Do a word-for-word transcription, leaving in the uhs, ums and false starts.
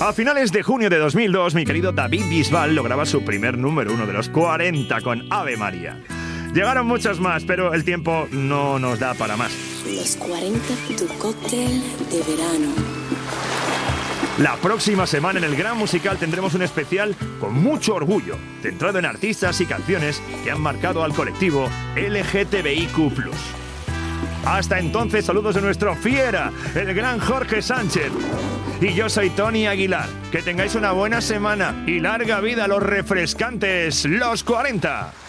A finales de junio de dos mil dos, mi querido David Bisbal lograba su primer número uno de los cuarenta con Ave María. Llegaron muchos más, pero el tiempo no nos da para más. Los cuarenta, tu cóctel de verano. La próxima semana en el Gran Musical tendremos un especial con mucho orgullo, centrado en artistas y canciones que han marcado al colectivo L G T B I Q plus. Hasta entonces, saludos de nuestro fiera, el gran Jorge Sánchez. Y yo soy Tony Aguilar. Que tengáis una buena semana y larga vida a los refrescantes Los cuarenta.